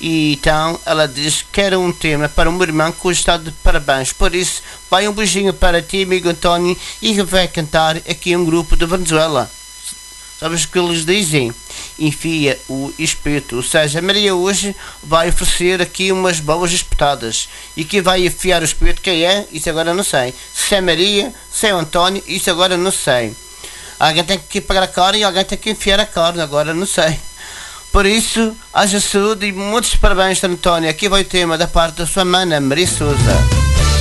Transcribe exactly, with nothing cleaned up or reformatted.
E então ela diz que quer um tema para o meu irmão que hoje está de parabéns. Por isso, vai um beijinho para ti, amigo António, e que vai cantar aqui um grupo de Venezuela. Sabes o que eles dizem? Enfia o espeto. Ou seja, a Maria hoje vai oferecer aqui umas boas espetadas. E quem vai enfiar o espeto, quem é? Isso agora não sei. Se é Maria, se é o António, isso agora não sei. Alguém tem que pagar a carne e alguém tem que enfiar a carne, agora não sei. Por isso, haja saúde e muitos parabéns, António. Aqui vai o tema da parte da sua mana, Maria Souza.